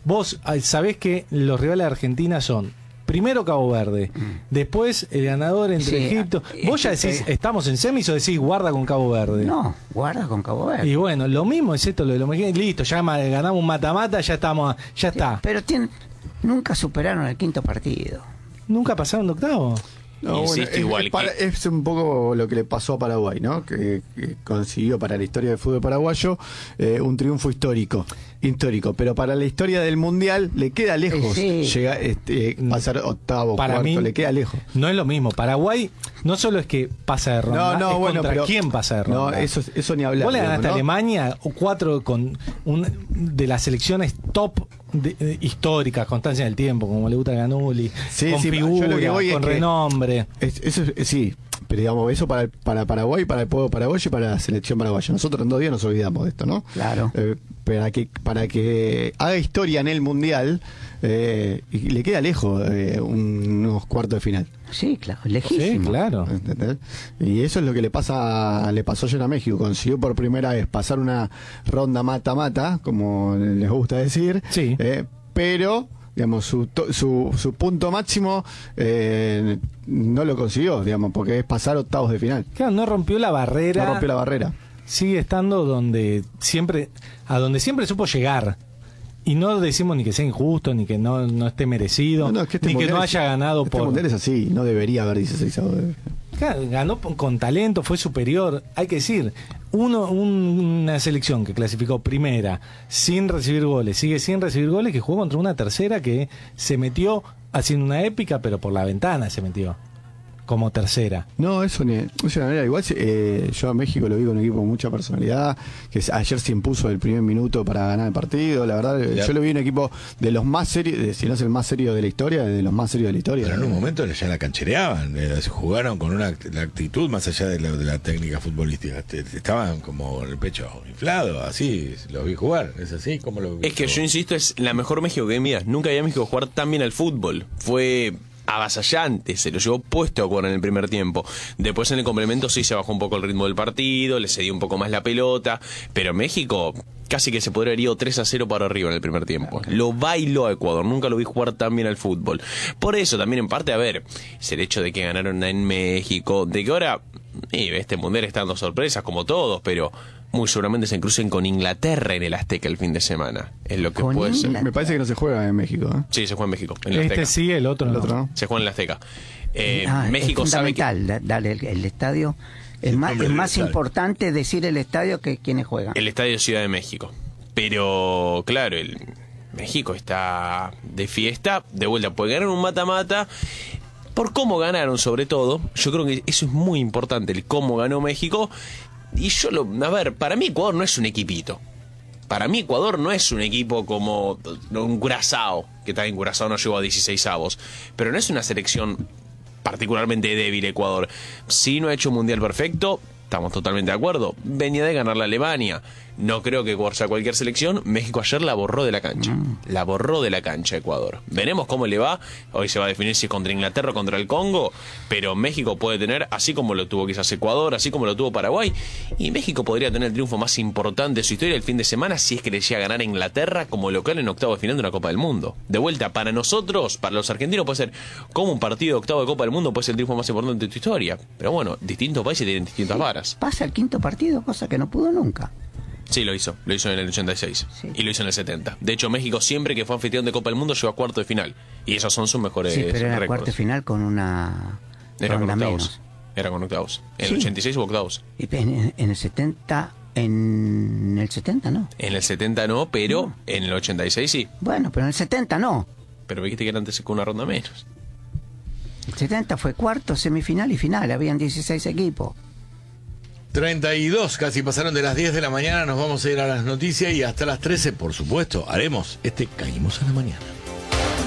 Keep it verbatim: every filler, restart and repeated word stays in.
vos sabés que los rivales de Argentina son primero Cabo Verde, mm. después el ganador entre sí, Egipto. ¿Vos ya decís, eh, estamos en semis o decís guarda con Cabo Verde? No, guarda con Cabo Verde. Y bueno, lo mismo es esto, lo de los mexicanos. Listo, ya ganamos un mata-mata, ya estamos, ya sí, está. Pero tienen, nunca superaron el quinto partido. ¿Nunca pasaron de octavo? No, bueno, es, igual es, para, que... es un poco lo que le pasó a Paraguay, ¿no? Que, que consiguió para la historia del fútbol paraguayo eh, un triunfo histórico, histórico, pero para la historia del mundial le queda lejos sí. llegar, este, pasar octavo, para cuarto, mí, le queda lejos. No es lo mismo. Paraguay no solo es que pasa de ronda, no, no, es bueno, contra pero, quién pasa de ronda. No, eso, eso ni hablar. Vos le ganaste ¿no? a Alemania o cuatro con un, de las selecciones top de, de, históricas, constancia en el tiempo, como le gusta a Ganulli, sí, con sí, figura, con es renombre. Es, eso es, sí, pero digamos, eso para, para Paraguay, para el pueblo paraguayo y para la selección paraguaya. Nosotros en dos días nos olvidamos de esto, ¿no? Claro. Eh, para que para que haga historia en el mundial eh, y le queda lejos eh, unos cuartos de final. Sí, claro, lejísimo. Sí, claro. ¿Entendés? Y eso es lo que le pasa le pasó ayer a México. Consiguió por primera vez pasar una ronda mata-mata, como les gusta decir. Sí. Eh, pero digamos su, su su punto máximo eh, no lo consiguió, digamos, porque es pasar octavos de final. Claro, no rompió la barrera. No rompió la barrera. Sigue estando donde siempre, a donde siempre supo llegar. Y no decimos ni que sea injusto, ni que no, no esté merecido, no, no, es que este ni que no haya ganado este por... Este mundial es así, no debería haber dieciséis avos. Claro, ganó con talento, fue superior. Hay que decir, uno un, una selección que clasificó primera sin recibir goles, sigue sin recibir goles, que jugó contra una tercera que se metió haciendo una épica, pero por la ventana se metió como tercera. No, eso ni eso no era igual. Eh, yo a México lo vi con un equipo con mucha personalidad, que ayer se impuso el primer minuto para ganar el partido. La verdad, ya. yo lo vi un equipo de los más serios, si no es el más serio de la historia, de los más serios de la historia. Pero en un momento ya la canchereaban, eh, jugaron con una la actitud más allá de la, de la técnica futbolística. Estaban como el pecho inflado, así los vi jugar. Es así como lo vi. Es que yo insisto, es la mejor México que mira. Nunca había México jugar tan bien al fútbol. Fue avasallante, se lo llevó puesto a jugar en el primer tiempo. Después en el complemento sí se bajó un poco el ritmo del partido, le cedió un poco más la pelota, pero México casi que se podría haber ido tres a cero para arriba en el primer tiempo. Lo bailó a Ecuador, nunca lo vi jugar tan bien al fútbol. Por eso también en parte, a ver, es el hecho de que ganaron en México, de que ahora eh, este mundial está dando sorpresas como todos, pero muy seguramente se crucen con Inglaterra en el Azteca el fin de semana. Es lo que ¿Con puede ser. Me parece que no se juega en México, ¿eh? Sí, se juega en México. En el este Azteca. sí, el otro, el no. otro no. Se juega en el Azteca. Eh, ah, México es sabe que... fundamental, dale el, el estadio. Es sí, más, hombre, es más estadio. importante decir el estadio que quienes juegan. El Estadio Ciudad de México. Pero, claro, el México está de fiesta. De vuelta, puede ganar un mata-mata. Por cómo ganaron, sobre todo. Yo creo que eso es muy importante, el cómo ganó México. Y yo lo... A ver, para mí Ecuador no es un equipito. Para mí Ecuador no es un equipo como un Curazao, que también Curazao no llegó a dieciséis avos. Pero no es una selección particularmente débil Ecuador. Sí no ha hecho un mundial perfecto, estamos totalmente de acuerdo. Venía de ganar la Alemania. No creo que Ecuador sea cualquier selección. México ayer la borró de la cancha. Mm. La borró de la cancha Ecuador. Veremos cómo le va. Hoy se va a definir si es contra Inglaterra o contra el Congo. Pero México puede tener, así como lo tuvo quizás Ecuador, así como lo tuvo Paraguay. Y México podría tener el triunfo más importante de su historia el fin de semana si es que le llega a ganar a Inglaterra como local en octavo de final de una Copa del Mundo. De vuelta, para nosotros, para los argentinos, puede ser como un partido de octavo de Copa del Mundo, puede ser el triunfo más importante de tu historia. Pero bueno, distintos países tienen distintas varas. Pasa el quinto partido, cosa que no pudo nunca. Sí, lo hizo. Lo hizo en el ochenta y seis. Sí. Y lo hizo en el setenta. De hecho, México siempre que fue anfitrión de Copa del Mundo llegó a cuarto de final. Y esos son sus mejores récords. Sí, pero era récords. cuarto de final con una Era con octavos. Menos. Era con octavos. En sí. el ochenta y seis hubo octavos. Y en, en el setenta... En el setenta no. En el setenta no, pero no. En el ochenta y seis sí. Bueno, pero en el setenta no. Pero dijiste que era antes con una ronda menos. El setenta fue cuarto, semifinal y final. Habían dieciséis equipos. treinta y dos, casi pasaron de las diez de la mañana, nos vamos a ir a las noticias y hasta las trece, por supuesto, haremos este Caímos en la Mañana.